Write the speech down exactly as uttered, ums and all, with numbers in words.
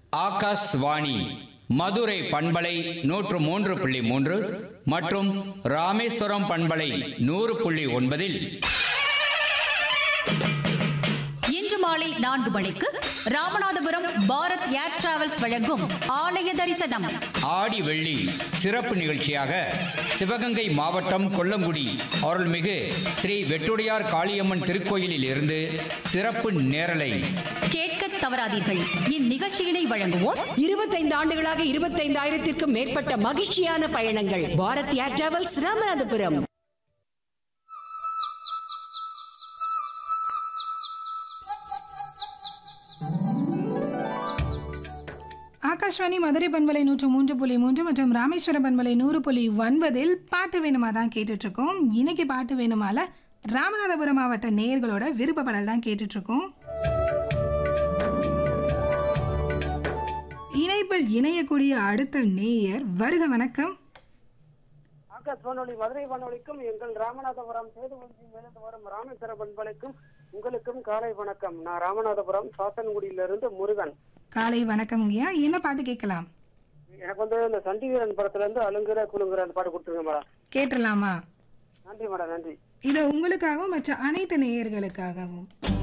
ஆகாஷ்வாணி மதுரை பண்பலை நூற்று மூன்று புள்ளி மூன்று மற்றும் ராமேஸ்வரம் பண்பலை நூறு புள்ளி ஒன்பதில் இன்று மாலை நான்கு மணிக்கு ராமநாதபுரம் பாரத் ஏர் டிராவல்ஸ் வழங்கும் ஆலய தரிசனம். ஆடி வெள்ளி சிறப்பு நிகழ்ச்சியாக சிவகங்கை மாவட்டம் கொல்லங்குடி அருள்மிகு ஸ்ரீ வெட்டுடையார் காளியம்மன் திருக்கோயிலில் இருந்து சிறப்பு நேரலை கேட்க தவறாதீர்கள். இந்நிகழ்ச்சியினை வழங்குவோர் இருபத்தைந்து ஆண்டுகளாக இருபத்தைந்தாயிரத்திற்கும் மேற்பட்ட மகிழ்ச்சியான பயணங்கள். பாரத் ஏர் டிராவல்ஸ் ராமநாதபுரம். ஆகாஷ்வாணி மதுரை பண்பலை நூற்று மூன்று புள்ளி மூன்று மற்றும் ராமேஸ்வரம் பண்பலை நூறு புள்ளி ஒன்பதில் பாட்டு வேணுமா தான் கேட்டுட்டு இருக்கோம். இன்னைக்கு பாட்டு வேணுமால ராமநாதபுரம் மாவட்ட நேயர்களோட விருப்பப்படல் தான் கேட்டுட்டு இருக்கோம். இணைப்பில் இணையக்கூடிய அடுத்த நேயர் வருக. வணக்கம். ஆகாஷ்வாணி மதுரை வானொலிக்கும் எங்கள் ராமநாதபுரம் சேதுவஞ்சி மேலிருந்து வரும் ராமேஸ்வர பண்பலைக்கும் உங்களுக்கும் காலை வணக்கம். நான் ராமநாதபுரம் சாத்தன்குடியிலிருந்து முருகன். காலை வணக்கம் ஐயா. என்ன பாட்டு கேட்கலாம்? எனக்கு வந்து இந்த சண்டி வீரன் படத்துல இருந்து அலுங்குற குலுங்குற அந்த பாட்டு கொடுத்துருங்க மேடம். கேட்டுடலாமா? நன்றி மேடம், நன்றி. இது உங்களுக்காகவும் மற்ற அனைத்து நேயர்களுக்காகவும்.